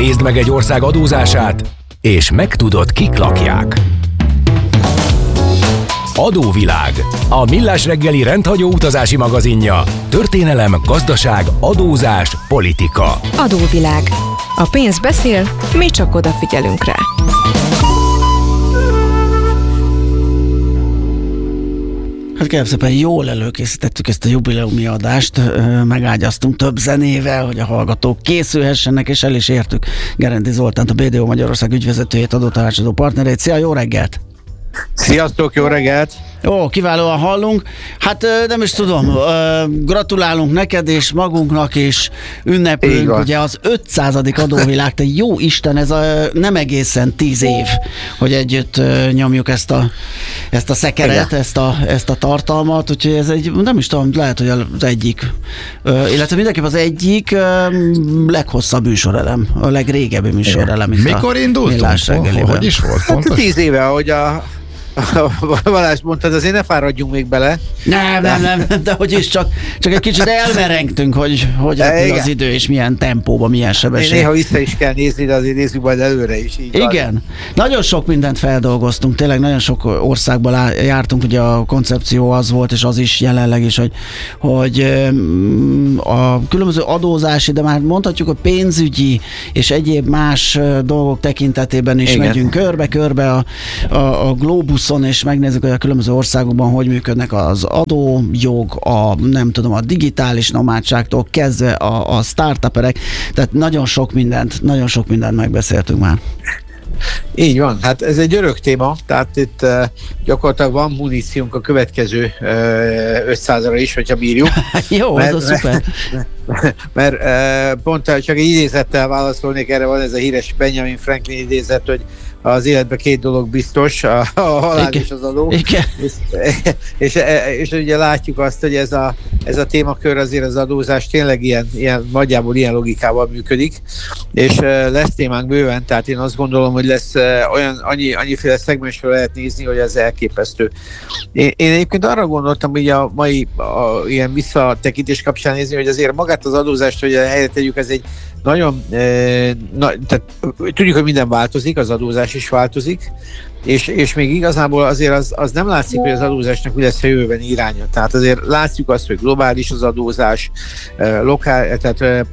Nézd meg egy ország adózását, és megtudod, kik lakják. Adóvilág, a Millás reggeli rendhagyó utazási magazinja. Történelem, gazdaság, adózás, politika. Adóvilág. A pénz beszél, mi csak odafigyelünk rá. Hát kérlek szépen, jól előkészítettük ezt a jubileumi adást, megágyaztunk több zenével, hogy a hallgatók készülhessenek, és el is értük Gerendi Zoltánt, a BDO Magyarország ügyvezetőjét, adótanácsadó partnerét. Szia, jó reggelt! Sziasztok, jó reggelt! Ó, kiválóan hallunk. Hát nem is tudom, gratulálunk neked és magunknak, is ünnepülünk, ugye az 500. adóvilág, te jó Isten, ez nem egészen 10 év, hogy együtt nyomjuk ezt a szekeret, ezt a tartalmat, úgyhogy ez egy, nem is tudom, lehet, hogy az egyik, illetve mindenképp az egyik leghosszabb műsorelem, a legrégebbi műsorelem. Mikor indultunk? Hogy is volt? Hát 10 éve, ahogy a Balázs mondtad, azért ne fáradjunk még bele. Nem, de hogy is csak egy kicsit elmerengtünk, hogy az idő és milyen tempóban, milyen sebesség. Néha vissza is kell nézni, de azért nézzük majd előre is. Így igen, van. Nagyon sok mindent feldolgoztunk, tényleg nagyon sok országban jártunk, ugye a koncepció az volt, és az is jelenleg is, hogy a különböző adózási, de már mondhatjuk, hogy pénzügyi és egyéb más dolgok tekintetében is megyünk körbe-körbe a globuszon, és megnézzük, hogy a különböző országokban hogy működnek az adójog, a digitális nomádságtól kezdve a startuperek, tehát nagyon sok mindent megbeszéltünk már. Így van, hát ez egy örök téma, tehát itt gyakorlatilag van muníciónk a következő 500-ra is, hogyha bírjuk. Jó, ez a szuper. Mert pont csak egy idézettel válaszolnék, erre van ez a híres Benjamin Franklin idézet, hogy az életben 2 dolog biztos, a halál és az adó. És ugye látjuk azt, hogy ez a témakör azért az adózás tényleg ilyen nagyjából ilyen logikával működik, és lesz témánk bőven, tehát én azt gondolom, hogy lesz annyiféle szegmensről lehet nézni, hogy ez elképesztő. Én egyébként arra gondoltam, hogy a mai ilyen visszatekintés kapcsán nézni, hogy azért magát az adózást, hogy helyre tegyük, ez egy nagyon, tehát tudjuk, hogy minden változik, az adózás is változik, és még igazából azért az nem látszik, hogy az adózásnak úgy lesz a jövőben iránya. Tehát azért látjuk azt, hogy globális az adózás, tehát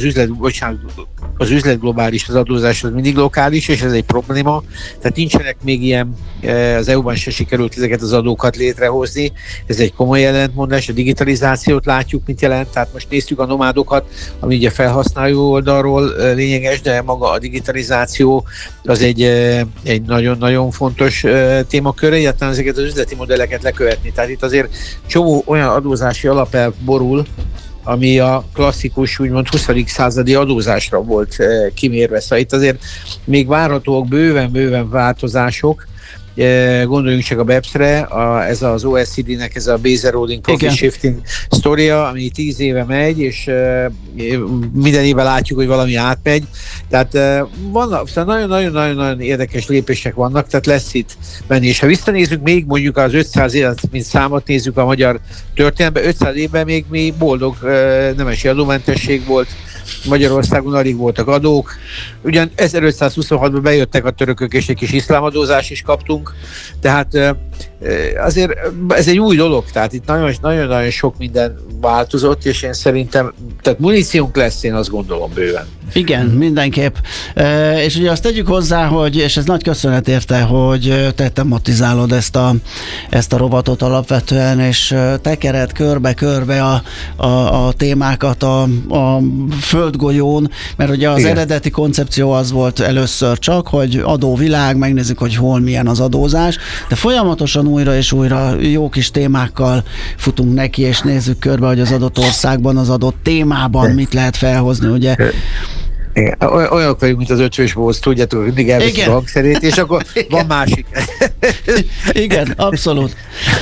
az üzlet globális, az adózás az mindig lokális, és ez egy probléma. Tehát nincsenek még ilyen, az EU-ban se sikerült ezeket az adókat létrehozni. Ez egy komoly ellentmondás, a digitalizációt látjuk, mit jelent. Tehát most néztük a nomádokat, ami ugye felhasználó oldalról lényeges, de maga a digitalizáció az egy nagyon fontos témakör, egyáltalán ezeket az üzleti modelleket lekövetni. Tehát itt azért csomó olyan adózási alapelv borul, ami a klasszikus, úgymond 20. századi adózásra volt kimérve. Szóval itt azért még várhatóak bőven változások. Gondoljunk csak a BEPS-re, ez az OECD-nek ez a Base Eroding Profit Shifting sztoria, ami 10 éve megy, és minden évben látjuk, hogy valami átmegy. Tehát nagyon-nagyon érdekes lépések vannak, tehát lesz itt menni. És ha visszanézzük még mondjuk az 500 évet, mint számot nézzük a magyar történelemben, 500 évben még mi boldog nemesi adómentesség volt, Magyarországon alig voltak adók. Ugyan 1526-ban bejöttek a törökök, és egy kis iszlámadózás is kaptunk. Tehát azért ez egy új dolog, tehát itt nagyon-nagyon sok minden változott, és én szerintem, tehát muníciónk lesz, én azt gondolom bőven. Igen, mindenképp. És ugye azt tegyük hozzá, hogy, és ez nagy köszönet érte, hogy te tematizálod ezt a rovatot alapvetően, és tekered körbe-körbe a témákat a földgolyón, mert ugye az eredeti koncepció az volt először csak, hogy adóvilág, megnézzük, hogy hol milyen az adózás, de folyamatosan újra és újra jó kis témákkal futunk neki, és nézzük körbe, hogy az adott országban, az adott témában mit lehet felhozni, ugye? Igen. Olyanok vagyunk, mint az Ötvös Bóz, tudjátok, mindig elveszik a hangszerét, és akkor van másik. Igen, abszolút.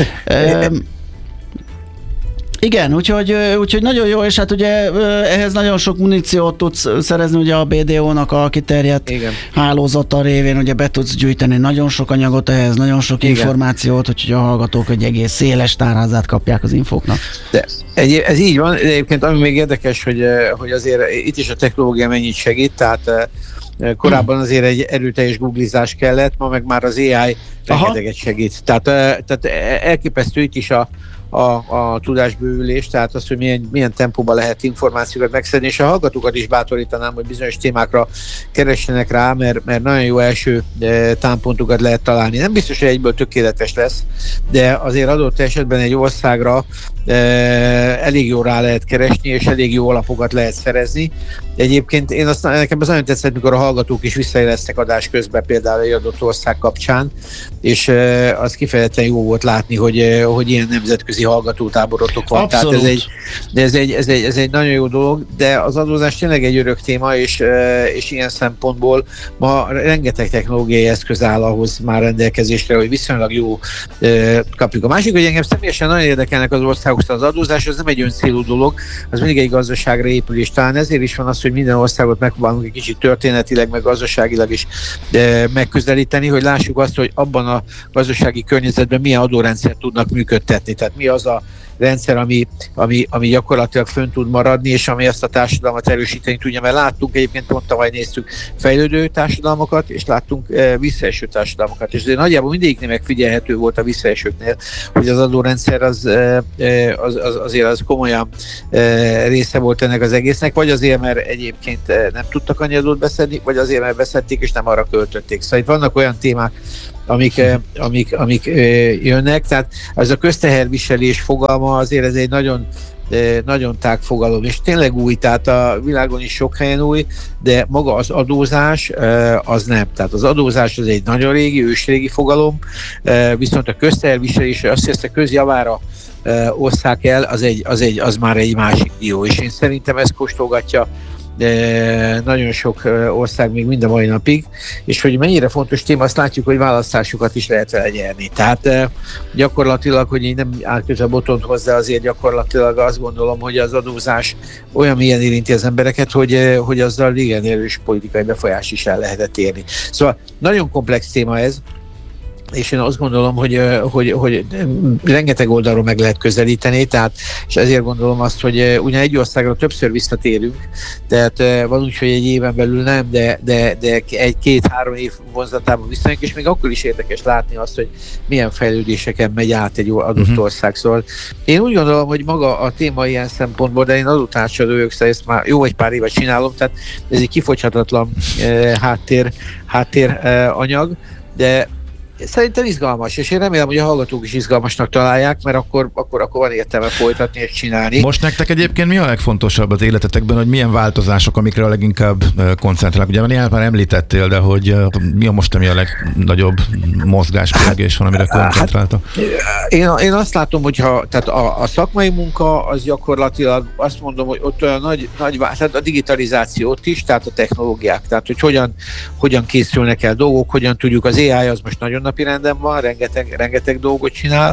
Igen, úgyhogy nagyon jó, és hát ugye ehhez nagyon sok muníciót tudsz szerezni ugye a BDO-nak a kiterjedt hálózata révén, ugye be tudsz gyűjteni nagyon sok anyagot ehhez, nagyon sok információt, úgyhogy a hallgatók egy egész széles tárházát kapják az infóknak. De ez így van, egyébként ami még érdekes, hogy azért itt is a technológia mennyit segít, tehát Korábban azért egy erőteljes googlizás kellett, ma meg már az AI rengeteget segít. Tehát elképesztő itt is a tudásbővülés, tehát az, hogy milyen tempóban lehet információkat megszedni, és a hallgatókat is bátorítanám, hogy bizonyos témákra keressenek rá, mert nagyon jó első támpontokat lehet találni. Nem biztos, hogy egyből tökéletes lesz, de azért adott esetben egy országra elég jó rá lehet keresni, és elég jó alapokat lehet szerezni. Egyébként nekem az nagyon tetszett, mikor a hallgatók is visszajeleztek adás közben például egy adott ország kapcsán, és az kifejezetten jó volt látni, hogy ilyen nemzetközi hallgatótáborotok van. Abszolút. Tehát ez egy nagyon jó dolog, de az adózás tényleg egy örök téma, és ilyen szempontból ma rengeteg technológiai eszköz áll ahhoz már rendelkezésre, hogy viszonylag jó kapjuk. A másik, hogy engem személyesen nagyon érdekelnek az országok, az adózás, az nem egy öncélú dolog, az mindig egy gazdaságra épül, és talán ezért is van az, hogy minden országot megpróbálunk egy kicsit történetileg, meg gazdaságilag is megközelíteni, hogy lássuk azt, hogy abban a gazdasági környezetben milyen adórendszert tudnak működtetni. Tehát mi az a rendszer, ami gyakorlatilag fönn tud maradni, és ami azt a társadalmat erősíteni tudja, mert láttunk egyébként, pont tavaly néztük fejlődő társadalmakat, és láttunk visszaeső társadalmakat, és nagyjából mindegyiknél megfigyelhető volt a visszaesőknél, hogy az adórendszer az komolyan része volt ennek az egésznek, vagy azért, mert egyébként nem tudtak annyi adót beszedni, vagy azért, mert beszedték, és nem arra költötték. Szóval itt vannak olyan témák, amik jönnek, tehát ez a közteherviselés fogalma azért ez egy nagyon tág fogalom, és tényleg új, tehát a világon is sok helyen új, de maga az adózás az nem. Tehát az adózás az egy nagyon régi, ősrégi fogalom, viszont a közteherviselés, azt hiszem, a közjavára osszák el, az már egy másik dió, és én szerintem ezt kóstolgatja nagyon sok ország még mind a mai napig, és hogy mennyire fontos téma, azt látjuk, hogy választásokat is lehet vele nyerni. Tehát gyakorlatilag, hogy én nem áll közel botont hozzá, azért gyakorlatilag azt gondolom, hogy az adózás olyan mélyen érinti az embereket, hogy azzal igen erős politikai befolyás is el lehetett érni. Szóval nagyon komplex téma ez, és én azt gondolom, hogy rengeteg oldalról meg lehet közelíteni, tehát, és ezért gondolom azt, hogy ugyan egy országra többször visszatérünk, tehát van úgy, hogy egy éven belül nem, de egy-két-három év vonzatában visszajönk, és még akkor is érdekes látni azt, hogy milyen fejlődéseken megy át egy adott ország. Szóval én úgy gondolom, hogy maga a téma ilyen szempontból, de én adótanácsadó vagyok, szóval ezt már jó egy pár évet csinálom, tehát ez egy kifogyhatatlan háttér anyag, de szerintem izgalmas, és én remélem, hogy a hallgatók is izgalmasnak találják, mert akkor van értelme folytatni és csinálni. Most nektek egyébként mi a legfontosabb az életetekben, hogy milyen változások, amikre a leginkább koncentrálnak? Ugye ilyet már említettél, de hogy mi a legnagyobb mozgáspörgés van, amire koncentráltak? Én azt látom, hogy tehát a szakmai munka az gyakorlatilag azt mondom, hogy ott olyan nagy tehát a digitalizáció ott is, tehát a technológiák, tehát hogy hogyan készülnek el dolgok, hogyan tudjuk, az AI az most nagyon napirenden van, rengeteg dolgot csinál,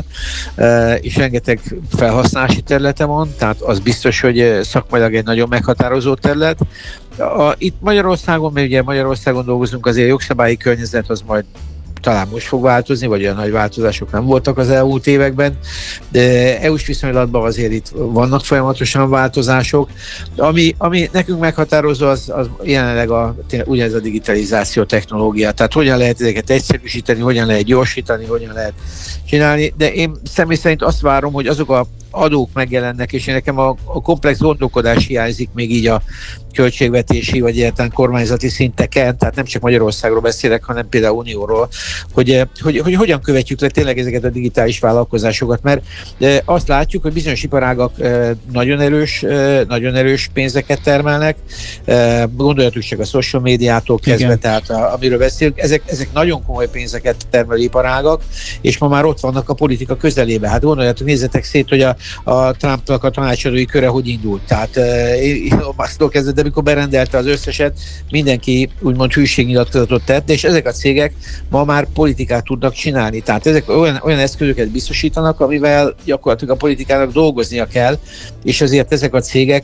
és rengeteg felhasználási területe van, tehát az biztos, hogy szakmailag egy nagyon meghatározó terület. Itt Magyarországon, mert ugye Magyarországon dolgozunk, azért jogszabályi környezet az majd talán most fog változni, vagy olyan nagy változások nem voltak az elmúlt években, de EU-s viszonylatban azért itt vannak folyamatosan változások. Ami nekünk meghatározó, az jelenleg ugyanez a digitalizáció technológia, tehát hogyan lehet ezeket egyszerűsíteni, hogyan lehet gyorsítani, hogyan lehet csinálni, de én személy szerint azt várom, hogy azok a adók megjelennek, és nekem a komplex gondolkodás hiányzik még így a költségvetési, vagy egyáltalán kormányzati szinteken, tehát nem csak Magyarországról beszélek, hanem például Unióról, hogy hogyan követjük le tényleg ezeket a digitális vállalkozásokat, mert azt látjuk, hogy bizonyos iparágak nagyon erős pénzeket termelnek, gondoljatok csak a social médiától kezdve, tehát amiről beszélünk, ezek nagyon komoly pénzeket termelő iparágak, és ma már ott vannak a politika közelébe. Hát gondoljatok, nézzetek szét, hogy a Trumpnak a tanácsadói köre hogy indult. Tehát azt kezdve, de amikor berendelte az összeset, mindenki úgymond hűségnyilatkozatot tett, és ezek a cégek ma már politikát tudnak csinálni. Tehát ezek olyan eszközöket biztosítanak, amivel gyakorlatilag a politikának dolgoznia kell, és azért ezek a cégek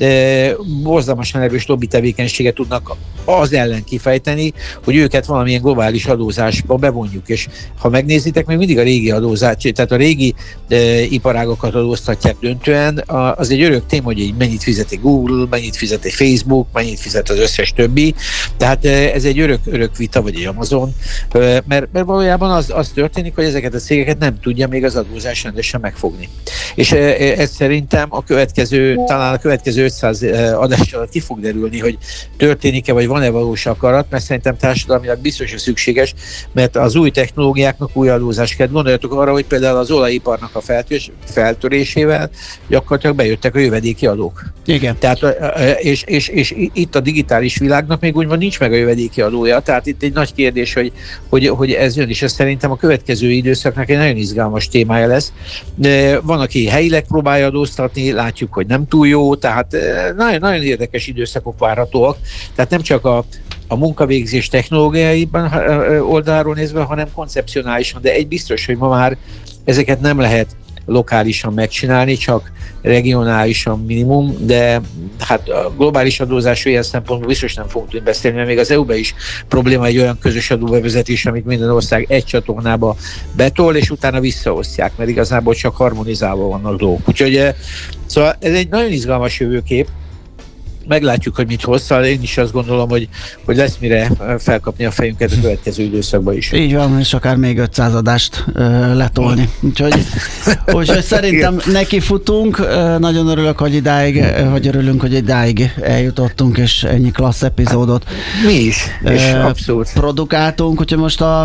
borzalmasan erős lobby tevékenységet tudnak az ellen kifejteni, hogy őket valamilyen globális adózásba bevonjuk. És ha megnézitek, még mindig a régi adózás, tehát a régi iparágokat adóztatják döntően, az egy örök téma, hogy mennyit fizet egy Google, mennyit fizet egy Facebook, mennyit fizet az összes többi. Tehát ez egy örök vita, vagy egy Amazon, mert valójában az történik, hogy ezeket a cégeket nem tudja még az adózás rendesen megfogni. És ez szerintem talán a következő 500 adás alatt ki fog derülni, hogy történik-e, vagy van-e valós akarat, mert szerintem társadalmilag biztos, hogy szükséges, mert az új technológiáknak új adózás kell. Gondoljatok arra, hogy például az olajiparnak a feltörésével gyakorlatilag bejöttek a jövedéki adók. Igen. Tehát, és itt a digitális világnak még úgymond nincs meg a jövedéki adója, tehát itt egy nagy kérdés, hogy ez jön, és ez szerintem a következő időszaknak egy nagyon izgalmas témája lesz. Van, aki helyileg próbálja adóztatni, látjuk, hogy nem túl jó, tehát nagyon érdekes időszakok várhatóak, tehát nem csak a munkavégzés technológiaiban oldaláról nézve, hanem koncepcionálisan, de egy biztos, hogy ma már ezeket nem lehet lokálisan megcsinálni, csak regionálisan minimum, de hát a globális adózású ilyen szempontból biztos nem fogunk tudni beszélni, mert még az EU-ban is probléma egy olyan közös adóbevezetés, amit minden ország egy csatornába betol, és utána visszaosztják, mert igazából csak harmonizálva vannak dolgok. Úgyhogy szóval ez egy nagyon izgalmas jövőkép, meglátjuk, hogy mit hoz, szóval én is azt gondolom, hogy lesz mire felkapni a fejünket a következő időszakban is. Így van, és akár még 500 adást letolni. Úgyhogy szerintem nekifutunk. Nagyon örülök, hogy örülünk, hogy idáig eljutottunk, és ennyi klassz epizódot mi is, és abszolút produkáltunk, úgyhogy most a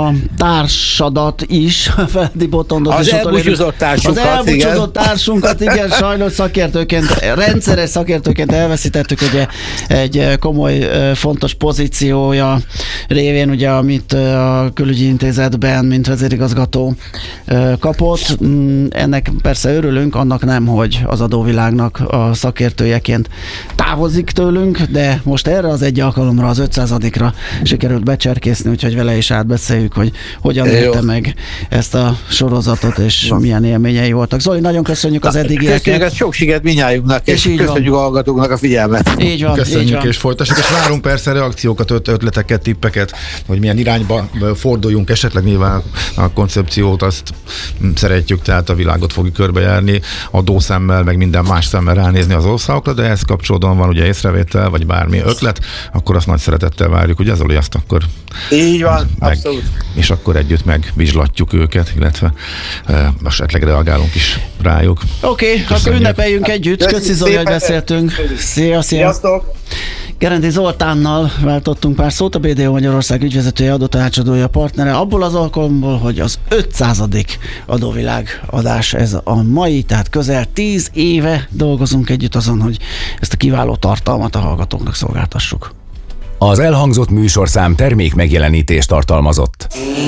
társadat is, Feledi Botondot az elbúcsúzott társunkat. Az elbúcsúzott társunkat, igen, sajnos rendszeres szakértőként elveszítettük egy komoly, fontos pozíciója révén, ugye, amit a Külügyi Intézetben, mint vezérigazgató kapott. Ennek persze örülünk, annak nem, hogy az adóvilágnak a szakértőjeként távozik tőlünk, de most erre az egy alkalomra, az 500-ra sikerült becserkészni, úgyhogy vele is átbeszéljük, hogy hogyan érte meg ezt a sorozatot, és milyen élményei voltak. Zoli, nagyon köszönjük az eddigieket. Köszönjük, sok sikert minnyájunknak, és köszönjük a hallgatóknak a figyelmet. Így van. Köszönjük, és folytassuk, és várunk persze reakciókat, ötleteket, tippeket, hogy milyen irányba forduljunk, esetleg nyilván a koncepciót azt szeretjük, tehát a világot fogjuk körbejárni, adószemmel, meg minden más szemmel ránézni az országokra, de ehhez kapcsolódóan van ugye észrevétel, vagy bármi ötlet, akkor azt nagy szeretettel várjuk, ugye Zoli, azt akkor így van, abszolút. És akkor együtt megvizslatjuk őket, illetve esetleg reagálunk is rájuk. Oké, akkor ünnepeljünk együtt. Köszi Zoli, hogy beszéltünk. Szia. Sziasztok! Gerendi Zoltánnal váltottunk pár szót, a BDO Magyarország ügyvezetője, adótanácsadója, partnere, abból az alkalomból, hogy az 500. adóvilág adás ez a mai, tehát közel 10 éve dolgozunk együtt azon, hogy ezt a kiváló tartalmat a hallgatóknak szolgáltassuk. Az elhangzott műsorszám termék megjelenítést tartalmazott.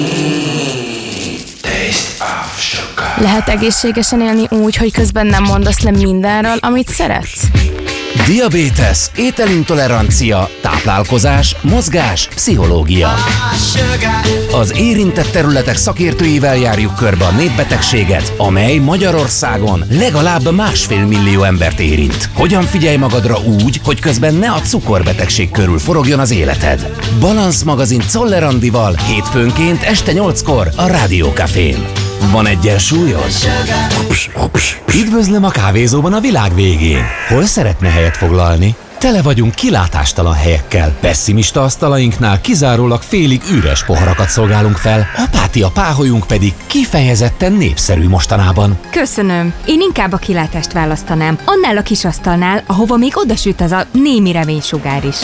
Lehet egészségesen élni úgy, hogy közben nem mondasz le mindenről, amit szeretsz? Diabétesz, ételintolerancia, táplálkozás, mozgás, pszichológia. Az érintett területek szakértőivel járjuk körbe a népbetegséget, amely Magyarországon legalább 1,5 millió embert érint. Hogyan figyelj magadra úgy, hogy közben ne a cukorbetegség körül forogjon az életed? Balansz magazin Czoller Andival hétfőnként este 8-kor a Rádió Cafén. Van egyensúlyod? Üdvözlöm a kávézóban a világ végén. Hol szeretne helyet foglalni? Tele vagyunk kilátástalan helyekkel. Pessimista asztalainknál kizárólag félig üres poharakat szolgálunk fel, apátia páholyunk pedig kifejezetten népszerű mostanában. Köszönöm. Én inkább a kilátást választanám. Annál a kis asztalnál, ahova még odasüt az a némi reménysugár is.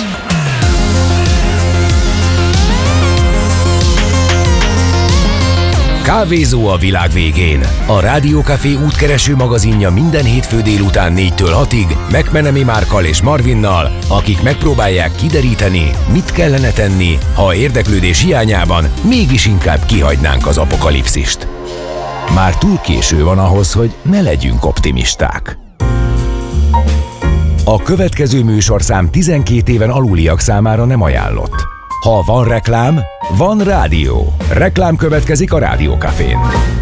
Kávézó a világ végén. A Rádió Café útkereső magazinja minden hétfő délután 4-től 6-ig McMenemy Márkkal és Marvinnal, akik megpróbálják kideríteni, mit kellene tenni, ha érdeklődés hiányában mégis inkább kihagynánk az apokalipszist. Már túl késő van ahhoz, hogy ne legyünk optimisták. A következő műsorszám 12 éven aluliak számára nem ajánlott. Ha van reklám, van rádió. Reklám következik a Rádió Cafén.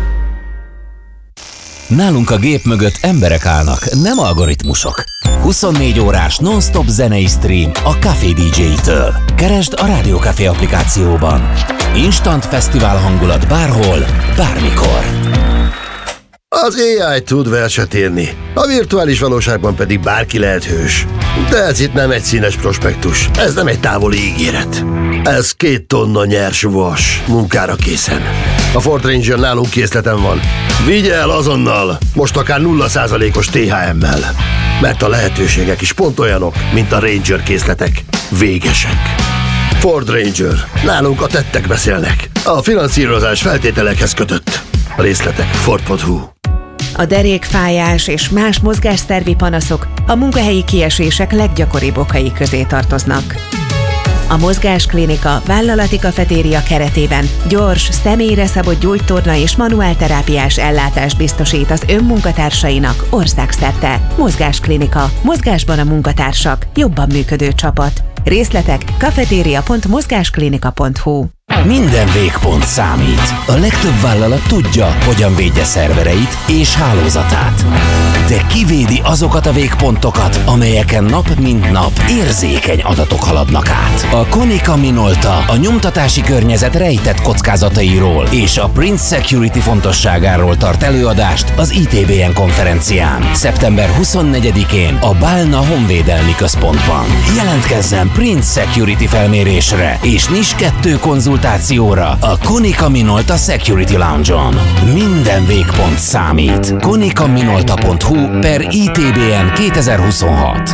Nálunk a gép mögött emberek állnak, nem algoritmusok. 24 órás non-stop zenei stream a Café DJ-től. Keresd a Rádió Café applikációban. Instant fesztivál hangulat bárhol, bármikor. Az AI tud verset írni, a virtuális valóságban pedig bárki lehet hős. De ez itt nem egy színes prospektus, ez nem egy távoli ígéret. Ez 2 tonna nyers vas, munkára készen. A Ford Ranger nálunk készleten van. Vigye el azonnal, most akár 0%-os THM-mel. Mert a lehetőségek is pont olyanok, mint a Ranger készletek. Végesek. Ford Ranger. Nálunk a tettek beszélnek. A finanszírozás feltételekhez kötött. A részletek Ford.hu. A derékfájás és más mozgásszervi panaszok a munkahelyi kiesések leggyakoribb okai közé tartoznak. A Mozgásklinika vállalati kafetéria keretében gyors, személyre szabott gyógytorna és manuálterápiás ellátást biztosít az önmunkatársainak országszerte. Mozgásklinika. Mozgásban a munkatársak. Jobban működő csapat. Részletek kafeteria.mozgásklinika.hu. Minden végpont számít. A legtöbb vállalat tudja, hogyan védje szervereit és hálózatát. De kivédi azokat a végpontokat, amelyeken nap mint nap érzékeny adatok haladnak át. A Konica Minolta a nyomtatási környezet rejtett kockázatairól és a Prince Security fontosságáról tart előadást az ITBN konferencián. Szeptember 24-én a Bálna Honvédelmi Központban. Jelentkezzen Prince Security felmérésre és NIS 2 konzultációra a Konica Minolta Security Lounge-on. Minden végpont számít. konicaminolta.hu/ITBN 2026.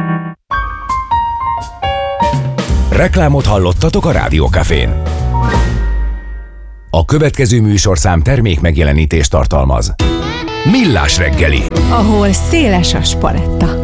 Reklámot hallottatok a Rádiókafén. A következő műsorszám termék megjelenítést tartalmaz. Millás reggeli. Ahol széles a spaletta.